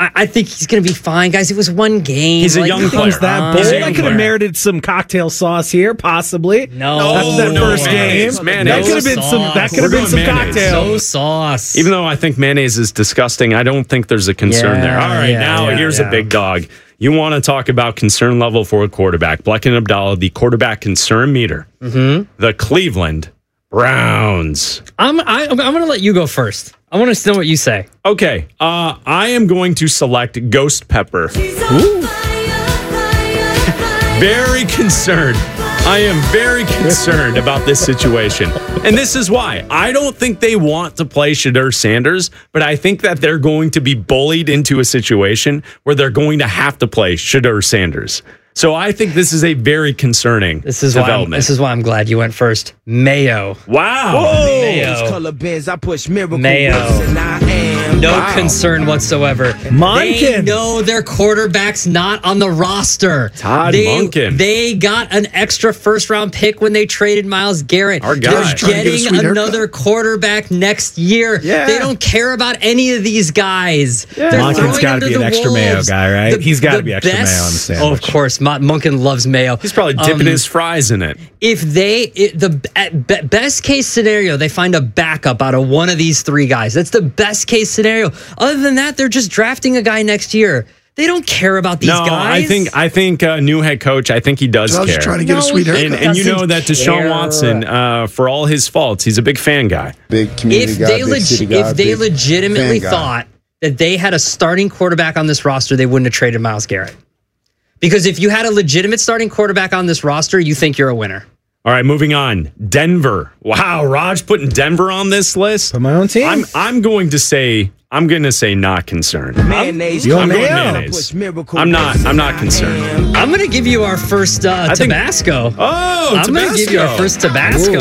I think he's going to be fine, guys. It was one game. He's a young player. That bold. I could have merited some cocktail sauce here, possibly. No, after that first game, that could have been some. That could have been some cocktail. No sauce. Even though I think mayonnaise is disgusting, I don't think there's a concern there. All right, here's a big dog. You want to talk about concern level for a quarterback? Bleck and Abdallah, the quarterback concern meter. Mm-hmm. The Cleveland Browns. I'm going to let you go first. I want to know what you say. Okay, I am going to select Ghost Pepper. Very concerned. I am very concerned about this situation. And this is why. I don't think they want to play Shedeur Sanders, but I think that they're going to be bullied into a situation where they're going to have to play Shedeur Sanders. So I think this is a very concerning development. This is why I'm glad you went first. Mayo. Wow. Mayo. No concern whatsoever. Monken. They know their quarterback's not on the roster. Todd Monken. They got an extra first-round pick when they traded Myles Garrett. Our guy. They're getting another quarterback next year. Yeah. They don't care about any of these guys. Yeah. Monken's got to be an extra mayo guy, right? He's got to be extra mayo on the sandwich. Oh, of course. Monken loves mayo. He's probably dipping his fries in it. If best case scenario, they find a backup out of one of these three guys. That's the best case scenario. Other than that, they're just drafting a guy next year. They don't care about these guys. I think new head coach. I think he does care. Trying to get a sweet haircut. And you know that Deshaun Watson, for all his faults, he's a big fan guy. Big community guy, big city guy. If they legitimately thought that they had a starting quarterback on this roster, they wouldn't have traded Myles Garrett. Because if you had a legitimate starting quarterback on this roster, you think you're a winner. All right, moving on. Denver. Wow, Raj putting Denver on this list. For my own team. I'm going to say not concerned. Mayonnaise. I'm going mayonnaise. I'm not concerned. I'm going to give you our first Tabasco. Tabasco. I'm going to give you our first Tabasco.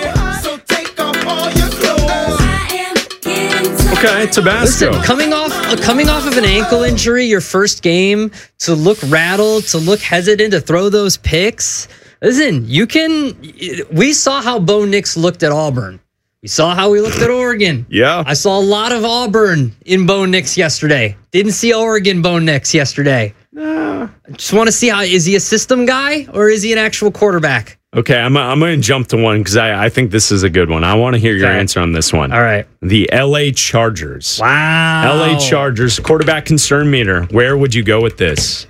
Okay, Tabasco. Listen, coming off of an ankle injury, your first game, to look rattled, to look hesitant, to throw those picks. Listen, we saw how Bo Nix looked at Auburn. We saw how he looked at Oregon. Yeah. I saw a lot of Auburn in Bo Nix yesterday. Didn't see Oregon Bo Nix yesterday. I just want to see is he a system guy or is he an actual quarterback? Okay, I'm going to jump to one because I think this is a good one. I want to hear your answer on this one. All right. The LA Chargers. Wow. LA Chargers quarterback concern meter. Where would you go with this?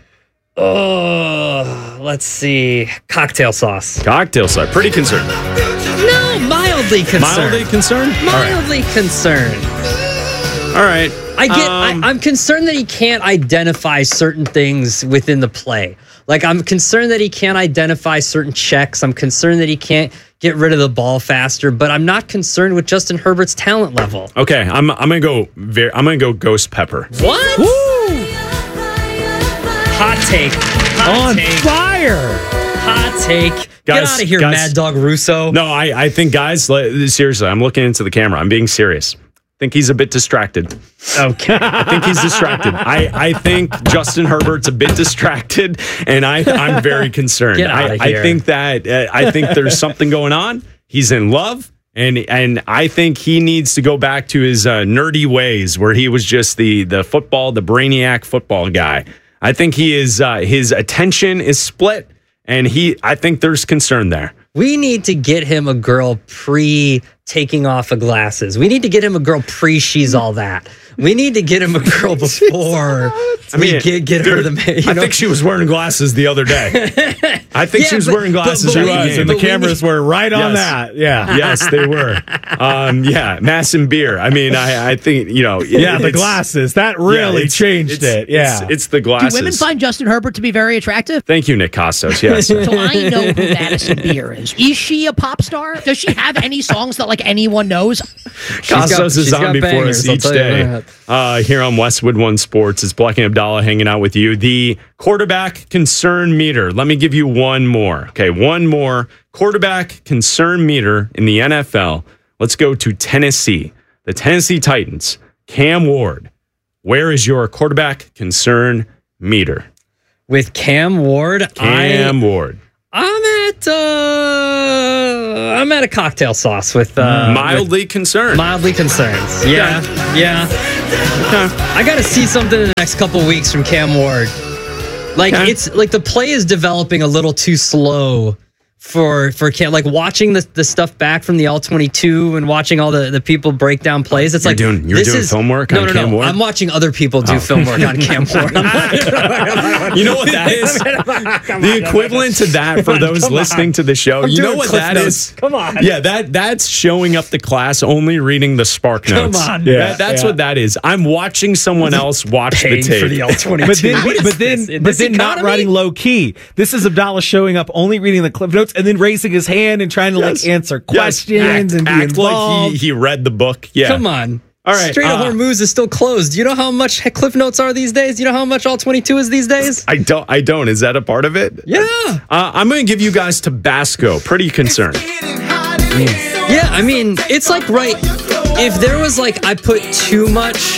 Oh, let's see. Cocktail sauce. Cocktail sauce. Pretty concerned. No, mildly concerned. Mildly concerned? Mildly concerned. All right. I'm concerned that he can't identify certain things within the play. Like, I'm concerned that he can't identify certain checks. I'm concerned that he can't get rid of the ball faster, but I'm not concerned with Justin Herbert's talent level. Okay, I'm gonna go Ghost Pepper. What? Woo! Hot take. On fire. Hot take. Get out of here, Mad Dog Russo. No, I think, guys, seriously, I'm looking into the camera. I'm being serious. I think he's a bit distracted. Okay. I think he's distracted. I think Justin Herbert's a bit distracted, and I'm very concerned. Get out of here. I think there's something going on. He's in love, and I think he needs to go back to his nerdy ways where he was just the brainiac football guy. I think he is his attention is split, and I think there's concern there. We need to get him a girl pre-taking off of glasses. We need to get him a girl pre-she's all that. We need to get him a girl before get her the. I think she was wearing glasses the other day. I think she was wearing glasses. She was, and the cameras were right on that. Yeah. Yes, they were. Mass and beer. I mean, I think, the glasses. That really changed it. Yeah. It's the glasses. Do women find Justin Herbert to be very attractive? Thank you, Nick Costos. Yes. So I know who Madison Beer is. Is she a pop star? Does she have any songs that anyone knows? Costos is on before us each day. Here on Westwood One Sports, it's Bleck and Abdallah hanging out with you. The quarterback concern meter. Let me give you one more. Okay, one more quarterback concern meter in the NFL. Let's go to Tennessee. The Tennessee Titans. Cam Ward. Where is your quarterback concern meter? With Cam Ward? Ward. I'm at a cocktail sauce with mildly concerned. Mildly concerned. Yeah. I got to see something in the next couple weeks from Cam Ward. Like it's like the play is developing a little too slow for Cam. Like watching the stuff back from the All-22 and watching all the people break down plays. It's you're doing film work on Cam Ward? I'm watching other people do film work on Cam Ward. You know what that is? The equivalent to that for those listening to the show. You know what that is? Come on. Yeah, that's showing up to class only reading the Spark Notes. Come on. Yeah, that's what that is. I'm watching someone else watch the tape. For the All-22. But then not writing low key. This is Abdallah showing up, only reading the clip notes, and then raising his hand and trying to answer questions and be involved. Like he read the book. Yeah. Come on. All right. Strait of Hormuz is still closed. Do you know how much Cliff Notes are these days? Do you know how much All-22 is these days? I don't. Is that a part of it? Yeah. I'm going to give you guys Tabasco. Pretty concerned. Yeah, I mean, it's like if there was I put too much.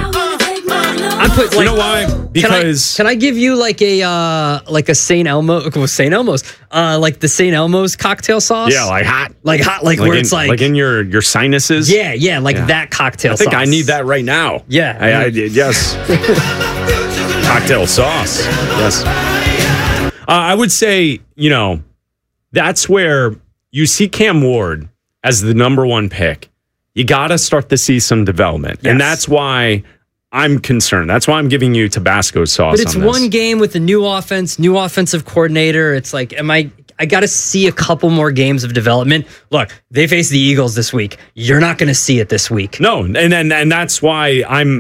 I put you know why? Because can I give you a St. Elmo? St. Elmo's, like the St. Elmo's cocktail sauce? Yeah, hot, where it's like in your sinuses. Yeah, that cocktail sauce. I think I need that right now. Yeah, yes. Cocktail sauce. Yes. I would say that's where you see Cam Ward as the number one pick. You got to start to see some development, and that's why I'm concerned. That's why I'm giving you Tabasco sauce. But it's one game with a new offense, new offensive coordinator. It's like, I got to see a couple more games of development. Look, they face the Eagles this week. You're not going to see it this week. No, and that's why I'm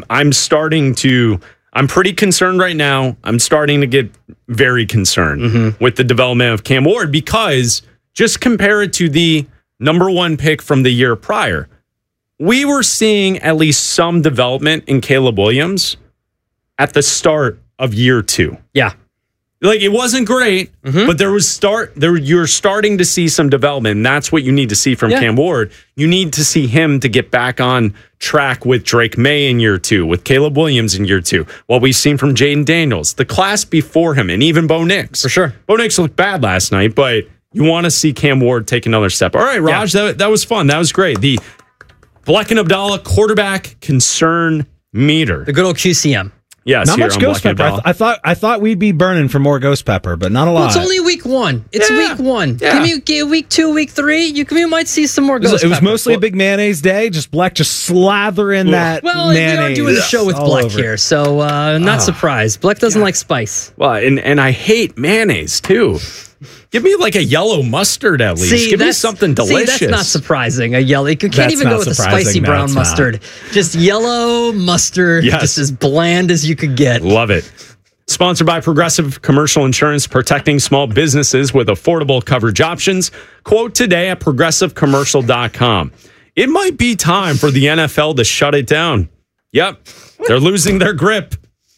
pretty concerned right now. I'm starting to get very concerned with the development of Cam Ward, because just compare it to the number one pick from the year prior. We were seeing at least some development in Caleb Williams at the start of year 2. Yeah. It wasn't great, but you're starting to see some development, and that's what you need to see from Cam Ward. You need to see him to get back on track with Drake May in year 2, with Caleb Williams in year 2. What we've seen from Jaden Daniels, the class before him, and even Bo Nix. For sure. Bo Nix looked bad last night, but you want to see Cam Ward take another step. All right, Raj, that was fun. That was great. The Bleck and Abdallah quarterback concern meter. The good old QCM. Yes, not much ghost pepper. I thought we'd be burning for more ghost pepper, but not a lot. Well, it's only week 1. It's week 1. Yeah. Give me week 2, week 3. You might see some more ghost pepper. It was mostly a big mayonnaise day. Just Bleck slather in that mayonnaise. We are doing the show with Bleck here, so not surprised. Bleck doesn't like spice. Well, and I hate mayonnaise too. Give me a yellow mustard at least. Give me something delicious. That's not surprising. A yellow. You can't even go with a spicy brown mustard. Just yellow mustard. Yes. Just as bland as you could get. Love it. Sponsored by Progressive Commercial Insurance, protecting small businesses with affordable coverage options. Quote today at progressivecommercial.com. It might be time for the NFL to shut it down. Yep. They're losing their grip.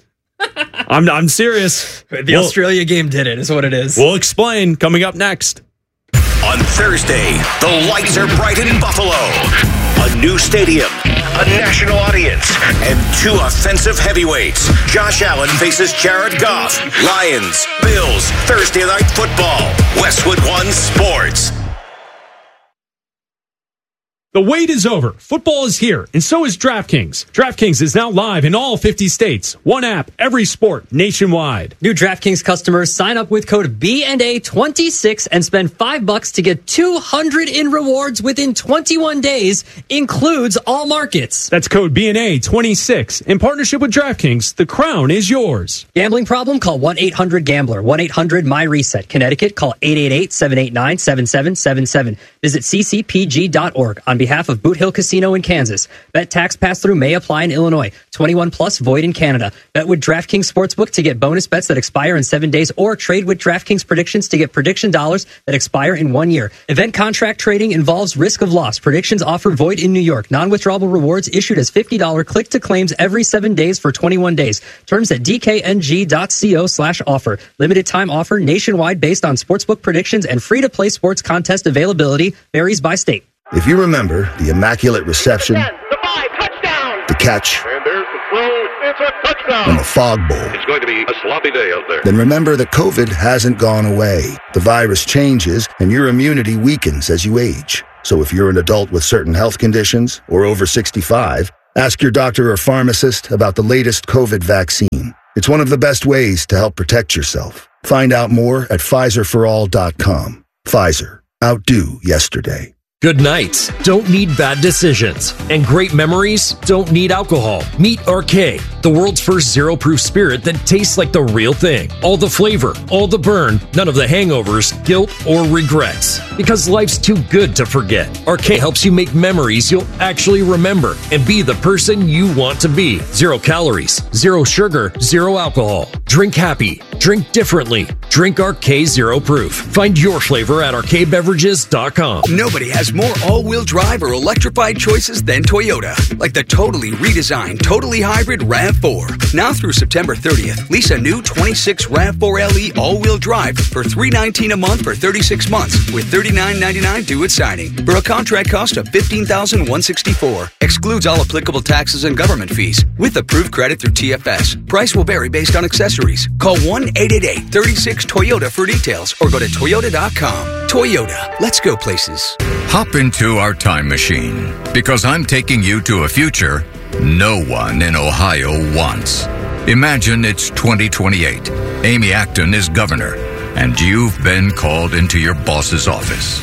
I'm serious. The Australia game did it, is what it is. We'll explain coming up next. On Thursday, the lights are bright in Buffalo. A new stadium, a national audience, and 2 offensive heavyweights. Josh Allen faces Jared Goff. Lions, Bills, Thursday Night Football. Westwood One Sports. The wait is over. Football is here, and so is DraftKings. DraftKings is now live in all 50 states. One app, every sport, nationwide. New DraftKings customers sign up with code BNA26 and spend $5 to get $200 in rewards within 21 days. Includes all markets. That's code BNA26. In partnership with DraftKings, the crown is yours. Gambling problem? Call 1-800-GAMBLER. 1-800-MY-RESET. Connecticut, call 888-789-7777. Visit ccpg.org. On behalf of Boot Hill Casino in Kansas. Bet tax pass-through may apply in Illinois. 21 plus void in Canada. Bet with DraftKings Sportsbook to get bonus bets that expire in 7 days, or trade with DraftKings Predictions to get prediction dollars that expire in 1 year. Event contract trading involves risk of loss. Predictions offer void in New York. Non-withdrawable rewards issued as $50 click-to-claims every 7 days for 21 days. Terms at dkng.co/offer. Limited time offer nationwide based on sportsbook predictions, and free-to-play sports contest availability varies by state. If you remember the immaculate reception, the catch, and there's the throw, it's a touchdown, and the fog bowl, it's going to be a sloppy day out there. Then remember that COVID hasn't gone away. The virus changes, and your immunity weakens as you age. So if you're an adult with certain health conditions or over 65, Ask your doctor or pharmacist about the latest COVID vaccine. It's one of the best ways to help protect yourself. Find out more at PfizerForAll.com. Pfizer. Outdo yesterday. Good nights don't need bad decisions, and great memories don't need alcohol. Meet Arcade, the world's first zero-proof spirit that tastes like the real thing. All the flavor, all the burn, none of the hangovers, guilt, or regrets. Because life's too good to forget. Arcade helps you make memories you'll actually remember and be the person you want to be. 0 calories, 0 sugar, 0 alcohol. Drink happy. Drink differently. Drink Arcade Zero Proof. Find your flavor at arcadebeverages.com. Nobody has more all-wheel drive or electrified choices than Toyota. Like the totally redesigned, totally hybrid RAV4. Now through September 30th, lease a new 26 RAV4 LE all-wheel drive for $319 a month for 36 months with $39.99 due at signing. For a contract cost of $15,164. Excludes all applicable taxes and government fees. With approved credit through TFS. Price will vary based on accessories. Call 1-888-36-TOYOTA for details or go to Toyota.com. Toyota. Let's go places. Hop into our time machine because I'm taking you to a future no one in Ohio wants. Imagine it's 2028. Amy Acton is governor, and you've been called into your boss's office.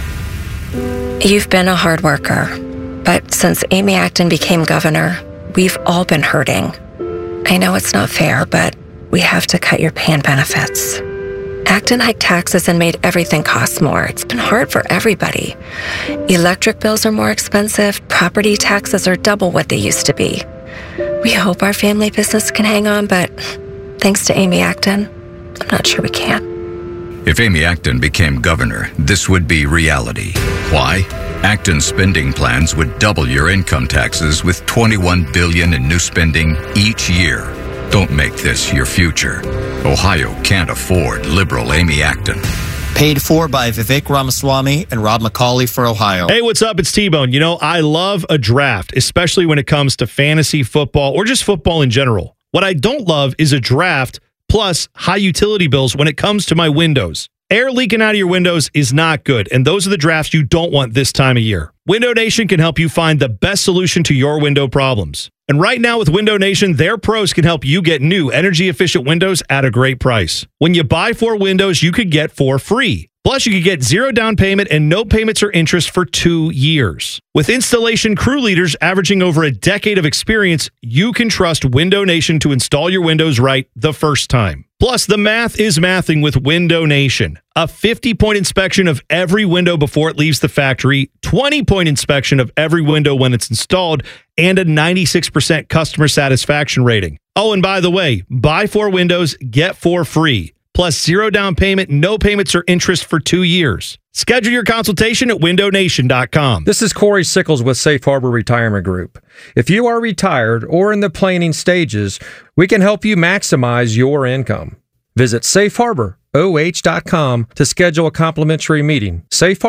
You've been a hard worker, but since Amy Acton became governor, we've all been hurting. I know it's not fair, but we have to cut your pay and benefits. Acton hiked taxes and made everything cost more. It's been hard for everybody. Electric bills are more expensive. Property taxes are double what they used to be. We hope our family business can hang on, but thanks to Amy Acton, I'm not sure we can. If Amy Acton became governor, this would be reality. Why? Acton's spending plans would double your income taxes with $21 billion in new spending each year. Don't make this your future. Ohio can't afford liberal Amy Acton. Paid for by Vivek Ramaswamy and Rob McCauley for Ohio. Hey, what's up? It's T-Bone. You know, I love a draft, especially when it comes to fantasy football or just football in general. What I don't love is a draft plus high utility bills when it comes to my windows. Air leaking out of your windows is not good, and those are the drafts you don't want this time of year. Window Nation can help you find the best solution to your window problems. And right now with Window Nation, their pros can help you get new energy-efficient windows at a great price. When you buy 4 windows, you could get 4 free. Plus, you could get 0 down payment and no payments or interest for 2 years. With installation crew leaders averaging over a decade of experience, you can trust Window Nation to install your windows right the first time. Plus, the math is mathing with Window Nation. A 50-point inspection of every window before it leaves the factory, 20-point inspection of every window when it's installed, and a 96% customer satisfaction rating. Oh, and by the way, buy 4 windows, get 4 free. Plus 0 down payment, no payments or interest for 2 years. Schedule your consultation at windownation.com. This is Corey Sickles with Safe Harbor Retirement Group. If you are retired or in the planning stages, we can help you maximize your income. Visit safeharboroh.com to schedule a complimentary meeting.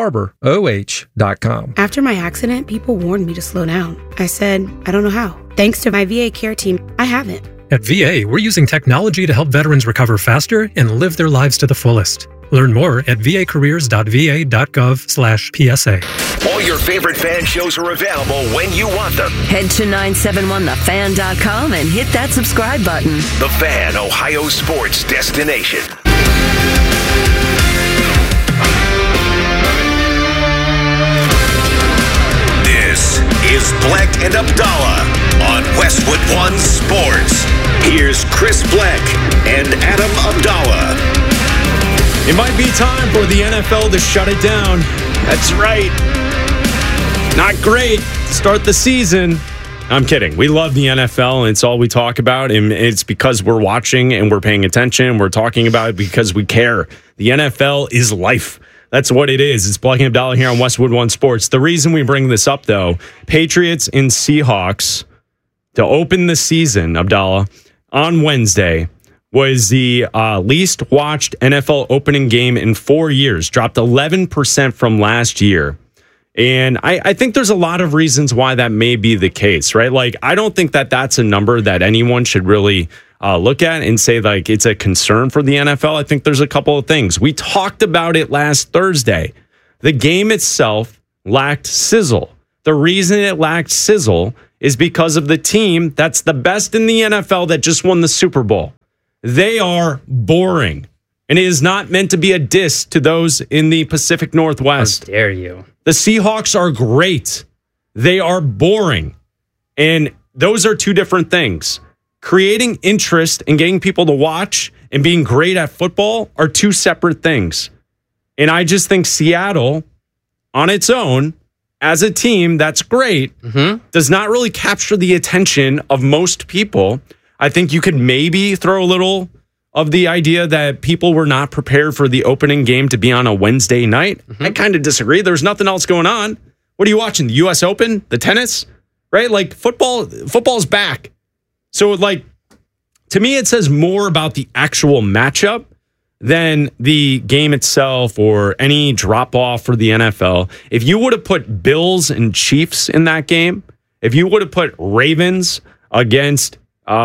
safeharboroh.com. After my accident, people warned me to slow down. I said, I don't know how. Thanks to my VA care team, I haven't. At VA, we're using technology to help veterans recover faster and live their lives to the fullest. Learn more at vacareers.va.gov/PSA. All your favorite fan shows are available when you want them. Head to 971thefan.com and hit that subscribe button. The Fan, Ohio sports destination. This is Bleck and Abdallah on Westwood One Sports. Here's Chris Bleck and Adam Abdallah. It might be time for the NFL to shut it down. That's right. Not great to start the season. I'm kidding. We love the NFL, and it's all we talk about, and it's because we're watching and we're paying attention. We're talking about it because we care. The NFL is life. That's what it is. It's Bleck and Abdallah here on Westwood One Sports. The reason we bring this up, though, Patriots and Seahawks to open the season, Abdallah, on Wednesday was the least watched NFL opening game in 4 years, dropped 11% from last year. And I think there's a lot of reasons why that may be the case, right? Like, I don't think that that's a number that anyone should really look at and say, like, it's a concern for the NFL. I think there's a couple of things. We talked about it last Thursday. The game itself lacked sizzle. The reason it lacked sizzle is because of the team that's the best in the NFL that just won the Super Bowl. They are boring. And it is not meant to be a diss to those in the Pacific Northwest. How dare you? The Seahawks are great. They are boring. And those are two different things. Creating interest and getting people to watch and being great at football are two separate things. And I just think Seattle, on its own, as a team that's great, does not really capture the attention of most people. I think you could maybe throw a little of the idea that people were not prepared for the opening game to be on a Wednesday night. I kind of disagree. There's nothing else going on. What are you watching? The U.S. Open? The tennis? Right? Like football's back. So like, to me, it says more about the actual matchup than the game itself or any drop off for the NFL. If you would have put Bills and Chiefs in that game, if you would have put Ravens against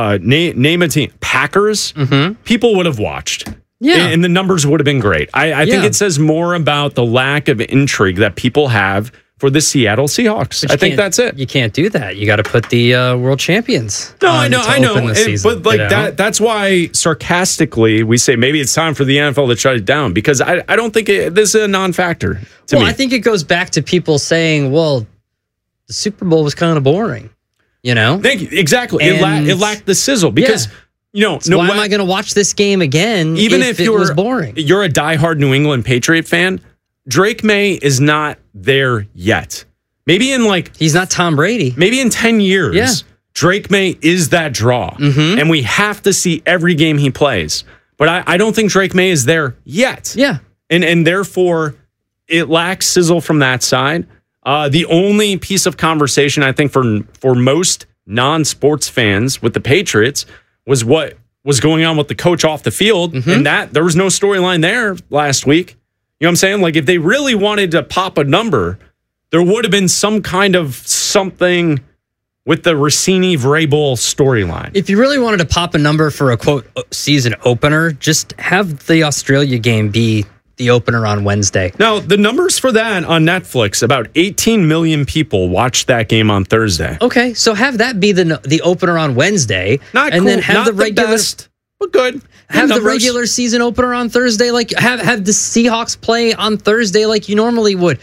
name a team, Packers, people would have watched. Yeah. And the numbers would have been great. I think it says more about the lack of intrigue that people have for the Seattle Seahawks. I think that's it. You can't do that. You got to put the world champions. No, I know. But like that's why sarcastically we say maybe it's time for the NFL to shut it down, because I don't think this is a non-factor to me. I think it goes back to people saying, well, the Super Bowl was kind of boring. You know? Thank you. Exactly. It lacked the sizzle because, why am I going to watch this game again even if it was boring? You're a diehard New England Patriot fan. Drake May is not there yet. Maybe in he's not Tom Brady. Maybe in 10 years, Drake May is that draw. And we have to see every game he plays. But I don't think Drake May is there yet. Yeah. And therefore, it lacks sizzle from that side. The only piece of conversation I think for most non-sports fans with the Patriots was what was going on with the coach off the field, and that there was no storyline there last week. You know what I'm saying? Like, if they really wanted to pop a number, there would have been some kind of something with the Rossini-Vrabel storyline. If you really wanted to pop a number for a quote season opener, just have the Australia game be the opener on Wednesday. Now, the numbers for that on Netflix, about 18 million people watched that game on Thursday. Okay, so have that be the opener on Wednesday. Then have the regular best, but good. Have the regular season opener on Thursday. Like have the Seahawks play on Thursday like you normally would.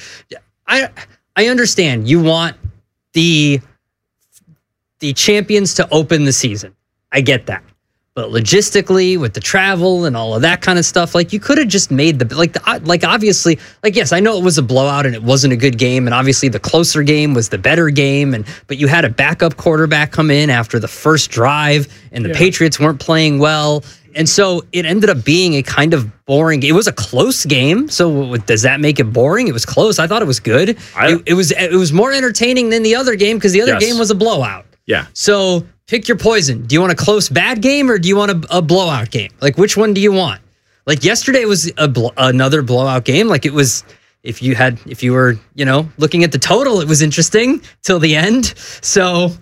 I understand you want the champions to open the season. I get that. But logistically, with the travel and all of that kind of stuff, you could have just made obviously, yes, I know it was a blowout and it wasn't a good game, and obviously the closer game was the better game, but you had a backup quarterback come in after the first drive, and the Patriots weren't playing well, and so it ended up being a kind of boring game. It was a close game, so does that make it boring? It was close. I thought it was good. It was more entertaining than the other game because the other game was a blowout. Yeah. So pick your poison. Do you want a close bad game or do you want a blowout game? Which one do you want? Yesterday was another blowout game. It was, if you were looking at the total, it was interesting till the end. So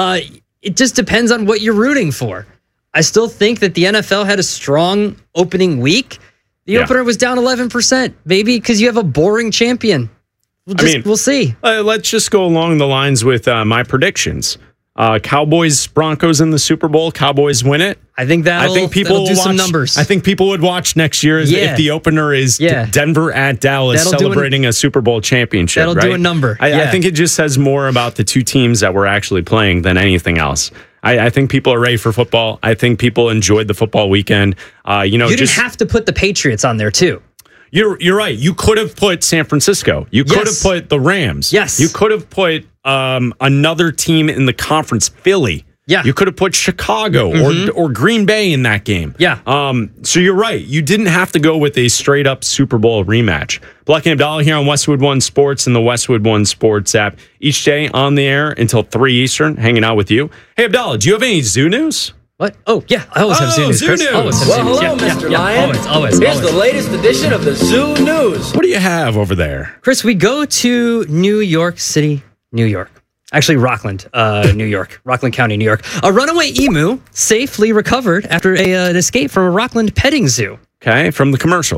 it just depends on what you're rooting for. I still think that the NFL had a strong opening week. The opener was down 11%, maybe because you have a boring champion. We'll see. Let's just go along the lines with my predictions. Cowboys, Broncos in the Super Bowl. Cowboys win it. I think people will do some numbers. I think people would watch next year if the opener is Denver at Dallas celebrating a Super Bowl championship. That'll do a number. I think it just says more about the two teams that we're actually playing than anything else. I think people are ready for football. I think people enjoyed the football weekend. You didn't have to put the Patriots on there too. You're right. You could have put San Francisco. You could have put the Rams. Yes. You could have put another team in the conference, Philly. Yeah. You could have put Chicago or Green Bay in that game. Yeah. So you're right. You didn't have to go with a straight up Super Bowl rematch. Black and Abdallah here on Westwood One Sports and the Westwood One Sports app. Each day on the air until 3 Eastern, hanging out with you. Hey, Abdallah, do you have any zoo news? What? Oh, yeah. I always have zoo news. Zoo news. Hello, Mr. Lion. Always. Here's the latest edition of the Zoo News. What do you have over there? Chris, we go to New York City, New York. Actually, Rockland, New York. Rockland County, New York. A runaway emu safely recovered after an escape from a Rockland petting zoo. Okay, from the commercials.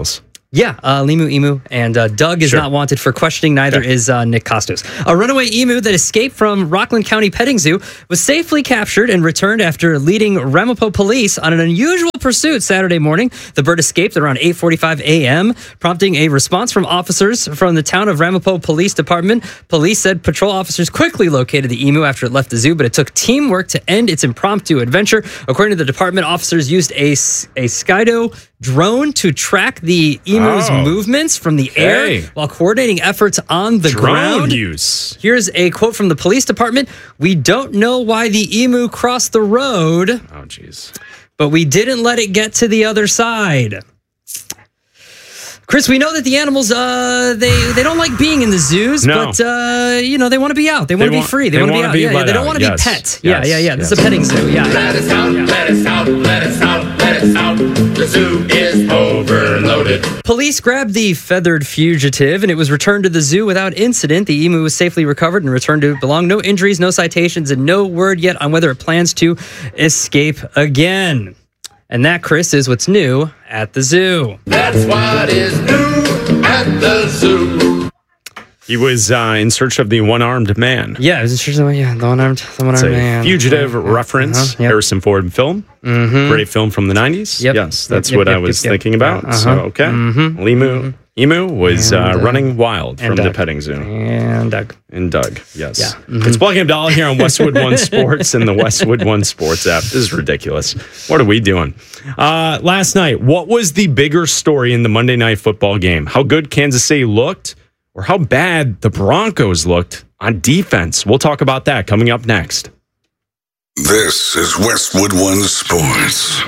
Yeah, Limu Emu, and Doug is not wanted for questioning. Neither is Nick Costos. A runaway emu that escaped from Rockland County Petting Zoo was safely captured and returned after leading Ramapo police on an unusual pursuit Saturday morning. The bird escaped at around 8:45 a.m., prompting a response from officers from the town of Ramapo Police Department. Police said patrol officers quickly located the emu after it left the zoo, but it took teamwork to end its impromptu adventure. According to the department, officers used a Skydo drone to track the emu's movements from the air while coordinating efforts on the ground. Use. Here's a quote from the police department. "We don't know why the emu crossed the road. Oh, jeez. But we didn't let it get to the other side." Chris, we know that the animals, they don't like being in the zoos, but, they want to be out. They want to be free. They want to be out. Yeah, they don't want to be pet. Yeah. This is a petting zoo. Yeah. Let us out, let us out, let us out, let us out. The zoo is overloaded. Police grabbed the feathered fugitive, and it was returned to the zoo without incident. The emu was safely recovered and returned to belong. No injuries, no citations, and no word yet on whether it plans to escape again. And that, Chris, is what's new at the zoo. That's what is new at the zoo. He was in search of the one-armed man. Yeah, he was in search of the one-armed man. Fugitive reference, Harrison Ford film. Mm-hmm. Great film from the 90s. Yep. Yes, that's what I was thinking about. So, okay. Mm-hmm. Emu was running wild from the petting zoo. And Doug. Yes. Yeah. It's Black and Abdallah here on Westwood One Sports and the Westwood One Sports app. This is ridiculous. What are we doing? Last night, what was the bigger story in the Monday Night Football game? How good Kansas City looked or how bad the Broncos looked on defense? We'll talk about that coming up next. This is Westwood One Sports.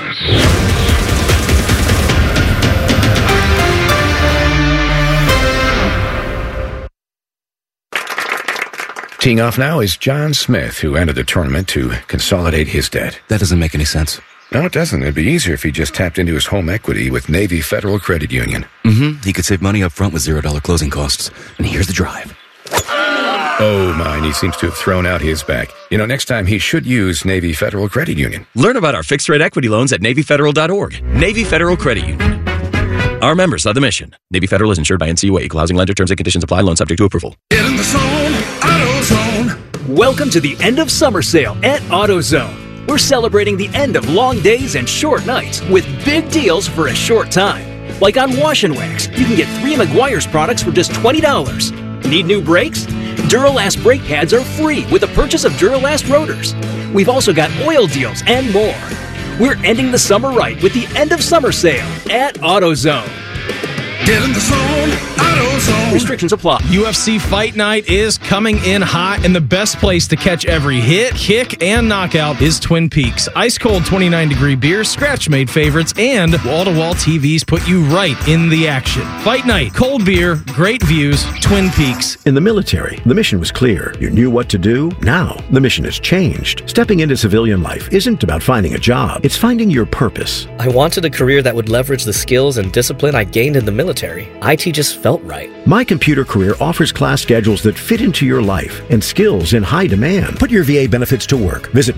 Teeing off now is John Smith, who entered the tournament to consolidate his debt. That doesn't make any sense. No, it doesn't. It'd be easier if he just tapped into his home equity with Navy Federal Credit Union. Mm-hmm. He could save money up front with $0 closing costs. And here's the drive. Oh, mine. He seems to have thrown out his back. Next time he should use Navy Federal Credit Union. Learn about our fixed-rate equity loans at NavyFederal.org. Navy Federal Credit Union. Our members are the mission. Navy Federal is insured by NCUA. Equal housing lender. Terms and conditions apply. Loan subject to approval. Get in the zone, AutoZone. Welcome to the end of summer sale at AutoZone. We're celebrating the end of long days and short nights with big deals for a short time. Like on Wash and Wax, you can get 3 Meguiar's products for just $20. Need new brakes? Duralast brake pads are free with the purchase of Duralast rotors. We've also got oil deals and more. We're ending the summer right with the end of summer sale at AutoZone. Get in the zone, AutoZone. Restrictions apply. UFC Fight Night is coming in hot, and the best place to catch every hit, kick, and knockout is Twin Peaks. Ice cold 29-degree beers, scratch-made favorites, and wall-to-wall TVs put you right in the action. Fight Night, cold beer, great views, Twin Peaks. In the military, the mission was clear. You knew what to do. Now, the mission has changed. Stepping into civilian life isn't about finding a job. It's finding your purpose. I wanted a career that would leverage the skills and discipline I gained in the military. IT just felt right. My Computer Career offers class schedules that fit into your life and skills in high demand. Put your VA benefits to work. Visit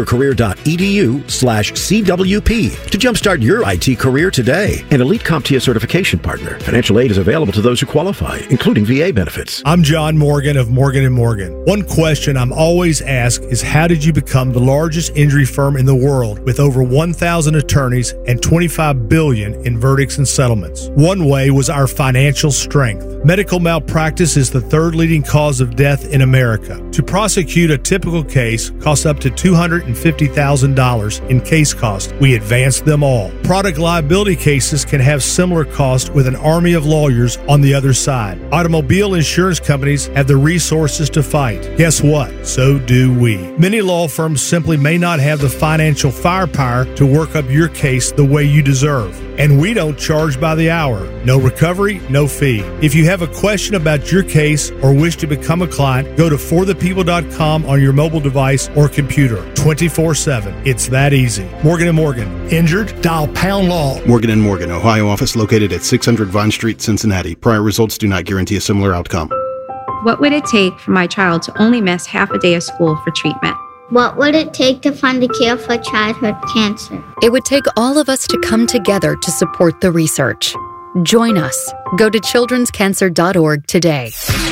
mycomputercareer.edu/CWP to jumpstart your IT career today. An Elite CompTIA certification partner. Financial aid is available to those who qualify, including VA benefits. I'm John Morgan of Morgan & Morgan. One question I'm always asked is, how did you become the largest injury firm in the world with over 1,000 attorneys and $25 billion in verdicts and settlements? One way was our financial strength. Medical malpractice is the third leading cause of death in America. To prosecute a typical case costs up to $250,000 in case cost. We advance them all. Product liability cases can have similar costs with an army of lawyers on the other side. Automobile insurance companies have the resources to fight. Guess what? So do we. Many law firms simply may not have the financial firepower to work up your case the way you deserve. And we don't charge by the hour. No recovery, no fee. If you have a question about your case or wish to become a client, go to forthepeople.com on your mobile device or computer 24/7. It's that easy. Morgan & Morgan. Injured? Dial pound law. Morgan & Morgan, Ohio office located at 600 Vine Street, Cincinnati. Prior results do not guarantee a similar outcome. What would it take for my child to only miss half a day of school for treatment? What would it take to find a cure for childhood cancer? It would take all of us to come together to support the research. Join us. Go to childrenscancer.org today.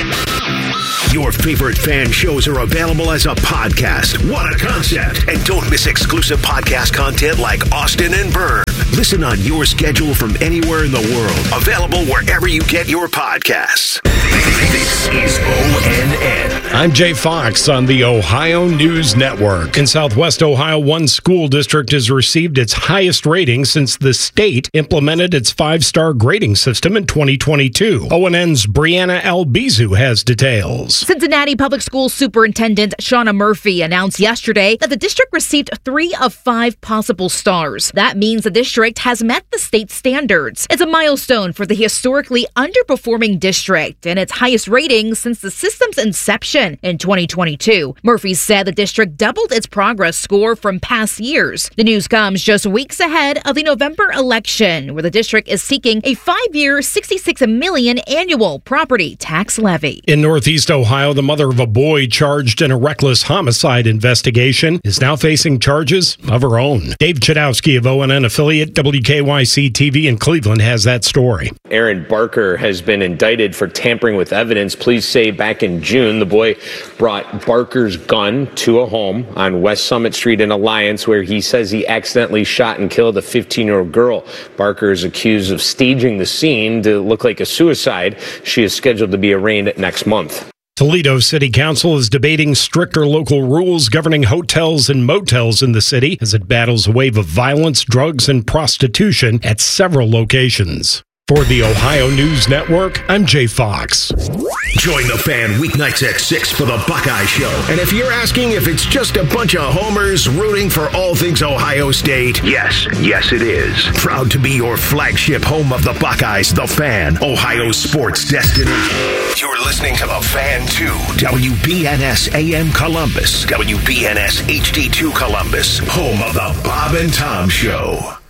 Your favorite fan shows are available as a podcast. What a concept. And don't miss exclusive podcast content like Austin and Byrne. Listen on your schedule from anywhere in the world. Available wherever you get your podcasts. This is ONN. I'm Jay Fox on the Ohio News Network. In Southwest Ohio, one school district has received its highest rating since the state implemented its 5-star grading system in 2022. ONN's Brianna Albizu has details. Cincinnati Public Schools Superintendent Shauna Murphy announced yesterday that the district received 3 of 5 possible stars. That means the district has met the state standards. It's a milestone for the historically underperforming district and its highest rating since the system's inception in 2022. Murphy said the district doubled its progress score from past years. The news comes just weeks ahead of the November election, where the district is seeking a 5-year, $66 million annual property tax levy. In Northeast Ohio, the mother of a boy charged in a reckless homicide investigation is now facing charges of her own. Dave Chudowski of ONN affiliate WKYC TV in Cleveland has that story. Aaron Barker has been indicted for tampering with evidence. Police say back in June, the boy brought Barker's gun to a home on West Summit Street in Alliance, where he says he accidentally shot and killed a 15-year-old girl. Barker is accused of staging the scene to look like a suicide. She is scheduled to be arraigned next month. Toledo City Council is debating stricter local rules governing hotels and motels in the city as it battles a wave of violence, drugs, and prostitution at several locations. For the Ohio News Network, I'm Jay Fox. Join the fan weeknights at 6 for the Buckeye Show. And if you're asking if it's just a bunch of homers rooting for all things Ohio State, yes, it is. Proud to be your flagship home of the Buckeyes, the Fan, Ohio sports destination. You're listening to the Fan 2, WBNS AM Columbus, WBNS HD2 Columbus, home of the Bob and Tom Show.